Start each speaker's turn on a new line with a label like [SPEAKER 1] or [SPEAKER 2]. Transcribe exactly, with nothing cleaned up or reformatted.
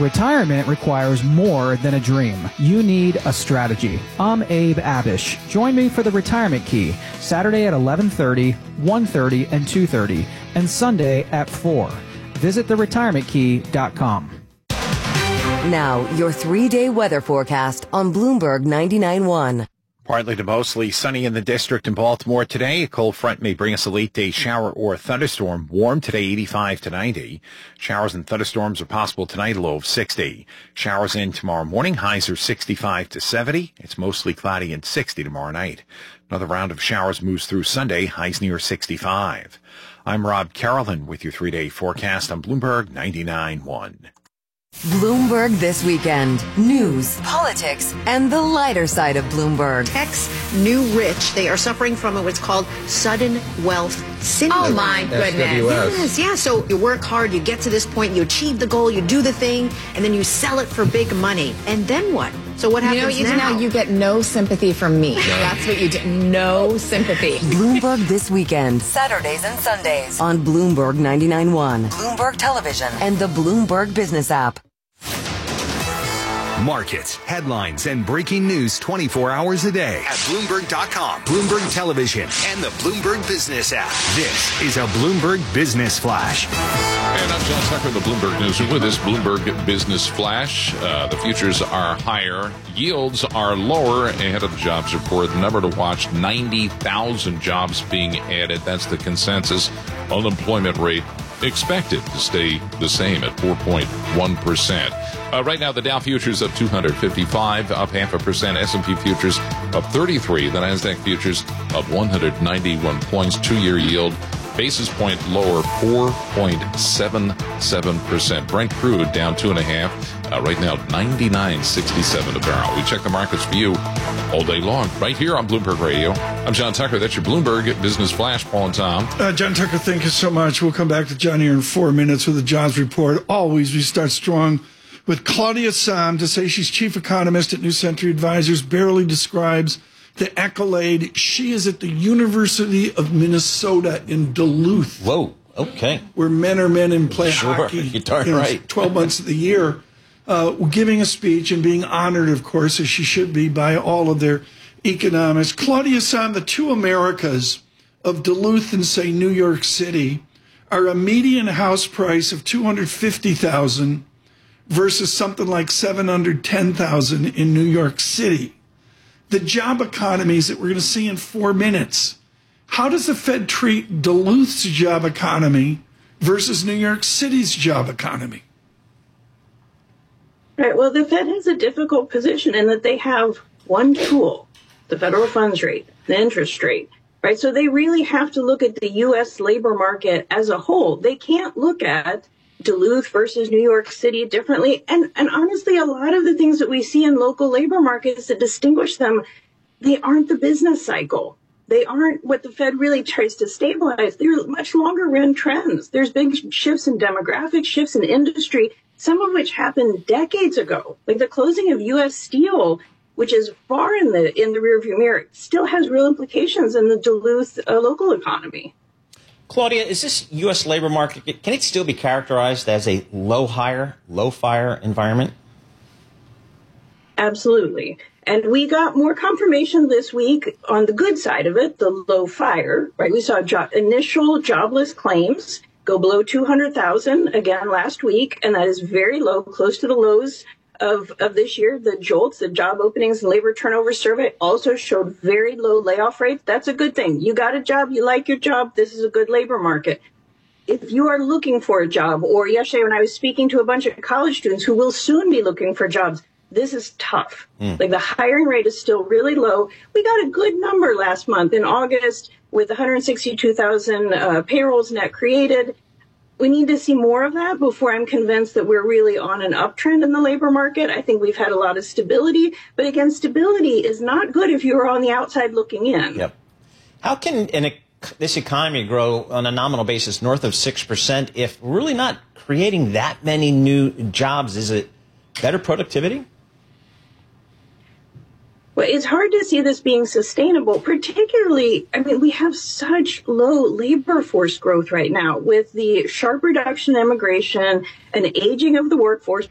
[SPEAKER 1] Retirement requires more than a dream. You need a strategy. I'm Abe Abish. Join me for the Retirement Key, Saturday at eleven thirty, one thirty, and two thirty, and Sunday at four. Visit the retirement key dot com.
[SPEAKER 2] Now, your three-day weather forecast on Bloomberg ninety-nine point one.
[SPEAKER 3] Partly to mostly sunny in the district in Baltimore today. A cold front may bring us a late-day shower or thunderstorm. Warm today, eighty-five to ninety. Showers and thunderstorms are possible tonight, a low of sixty. Showers in tomorrow morning. Highs are sixty-five to seventy. It's mostly cloudy and sixty tomorrow night. Another round of showers moves through Sunday. Highs near sixty-five. I'm Rob Carolyn with your three-day forecast on Bloomberg ninety-nine point one.
[SPEAKER 2] Bloomberg This Weekend. News, politics, and the lighter side of Bloomberg.
[SPEAKER 4] Tech's new rich. They are suffering from what's called sudden wealth syndrome.
[SPEAKER 5] Oh, my goodness.
[SPEAKER 6] S W S.
[SPEAKER 4] Yes, yeah. So you work hard, you get to this point, you achieve the goal, you do the thing, and then you sell it for big money. And then what? So what happens
[SPEAKER 5] you know, you
[SPEAKER 4] now?
[SPEAKER 5] know, you get no sympathy from me. No. That's what you do. No sympathy.
[SPEAKER 2] Bloomberg This Weekend. Saturdays and Sundays on Bloomberg ninety-nine point one, Bloomberg Television, and the Bloomberg Business app.
[SPEAKER 7] Markets, headlines, and breaking news twenty-four hours a day at Bloomberg dot com, Bloomberg Television, and the Bloomberg Business app. This is a Bloomberg Business Flash.
[SPEAKER 8] And I'm John Tucker, the Bloomberg Newsroom, with this Bloomberg Business Flash. Uh, the futures are higher. Yields are lower ahead of the jobs report. The number to watch, ninety thousand jobs being added. That's the consensus. Unemployment rate expected to stay the same at four point one percent. Uh, right now, the Dow futures up two hundred fifty-five, up half a percent. S and P futures up thirty-three. The NASDAQ futures up one hundred ninety-one points. Two-year yield, basis point lower, four point seven seven percent. Brent crude down two and a half. Uh, right now, ninety-nine sixty-seven a barrel. We check the markets for you all day long, right here on Bloomberg Radio. I'm John Tucker. That's your Bloomberg Business Flash. Paul and Tom.
[SPEAKER 6] Uh, John Tucker, thank you so much. We'll come back to John here in four minutes with the jobs report. Always, we start strong with Claudia Sahm to say she's chief economist at New Century Advisors. Barely describes the accolade. She is at the University of Minnesota in Duluth.
[SPEAKER 9] Whoa, okay.
[SPEAKER 6] Where men are men and play
[SPEAKER 9] sure,
[SPEAKER 6] hockey.
[SPEAKER 9] You're darn
[SPEAKER 6] you know,
[SPEAKER 9] right.
[SPEAKER 6] twelve months of the year. Uh, giving a speech and being honored, of course, as she should be, by all of their economists. Claudia Sahm, the two Americas of Duluth and, say, New York City are a median house price of two hundred fifty thousand dollars versus something like seven hundred ten thousand dollars in New York City. The job economies that we're going to see in four minutes. How does the Fed treat Duluth's job economy versus New York City's job economy?
[SPEAKER 10] Right. Well, the Fed has a difficult position in that they have one tool, the federal funds rate, the interest rate. Right. So they really have to look at the U S labor market as a whole. They can't look at Duluth versus New York City differently. And, and honestly, a lot of the things that we see in local labor markets that distinguish them, they aren't the business cycle. They aren't what the Fed really tries to stabilize. They're much longer run trends. There's big shifts in demographics, shifts in industry, some of which happened decades ago. Like the closing of U S Steel, which is far in the in the rearview mirror, still has real implications in the Duluth uh, local economy.
[SPEAKER 9] Claudia, is this U S labor market, can it still be characterized as a low hire, low fire environment?
[SPEAKER 10] Absolutely. And we got more confirmation this week on the good side of it, the low fire, right? We saw jo- initial jobless claims go below two hundred thousand again last week, and that is very low, close to the lows of, of this year. The JOLTS, the Job Openings and Labor Turnover Survey, also showed very low layoff rates. That's a good thing. You got a job, you like your job, this is a good labor market. If you are looking for a job, or yesterday when I was speaking to a bunch of college students who will soon be looking for jobs, this is tough. Mm. Like the hiring rate is still really low. We got a good number last month in August with one hundred sixty-two thousand uh, payrolls net created. We need to see more of that before I'm convinced that we're really on an uptrend in the labor market. I think we've had a lot of stability, but again, stability is not good if you're on the outside looking in.
[SPEAKER 9] Yep. How can an, this economy grow on a nominal basis north of six percent if we're really not creating that many new jobs? Is it better productivity?
[SPEAKER 10] Well, it's hard to see this being sustainable, particularly, I mean, we have such low labor force growth right now with the sharp reduction in immigration and aging of the workforce.